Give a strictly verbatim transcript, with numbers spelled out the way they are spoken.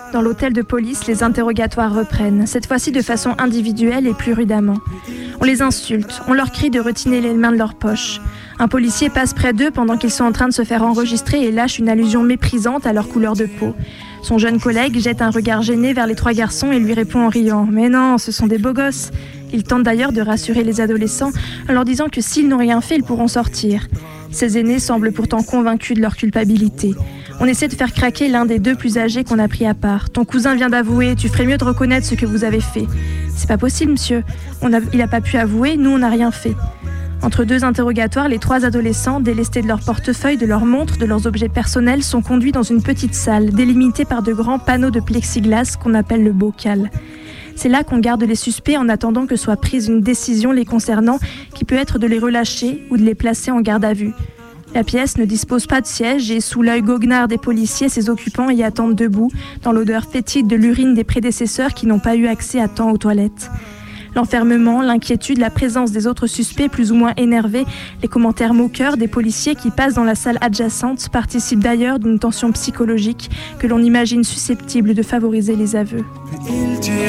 Dans l'hôtel de police, les interrogatoires reprennent, cette fois-ci de façon individuelle et plus rudemment. On les insulte, on leur crie de retirer les mains de leurs poches. Un policier passe près d'eux pendant qu'ils sont en train de se faire enregistrer et lâche une allusion méprisante à leur couleur de peau. Son jeune collègue jette un regard gêné vers les trois garçons et lui répond en riant « Mais non, ce sont des beaux gosses !» Il tente d'ailleurs de rassurer les adolescents en leur disant que s'ils n'ont rien fait, ils pourront sortir. Ces aînés semblent pourtant convaincus de leur culpabilité. On essaie de faire craquer l'un des deux plus âgés qu'on a pris à part. « Ton cousin vient d'avouer, tu ferais mieux de reconnaître ce que vous avez fait. »« C'est pas possible, monsieur. On a, il n'a pas pu avouer, nous on n'a rien fait. » Entre deux interrogatoires, les trois adolescents, délestés de leur portefeuille, de leurs montres, de leurs objets personnels, sont conduits dans une petite salle, délimitée par de grands panneaux de plexiglas qu'on appelle le bocal. C'est là qu'on garde les suspects en attendant que soit prise une décision les concernant, qui peut être de les relâcher ou de les placer en garde à vue. La pièce ne dispose pas de siège et sous l'œil goguenard des policiers, ses occupants y attendent debout, dans l'odeur fétide de l'urine des prédécesseurs qui n'ont pas eu accès à temps aux toilettes. L'enfermement, l'inquiétude, la présence des autres suspects plus ou moins énervés, les commentaires moqueurs des policiers qui passent dans la salle adjacente participent d'ailleurs d'une tension psychologique que l'on imagine susceptible de favoriser les aveux.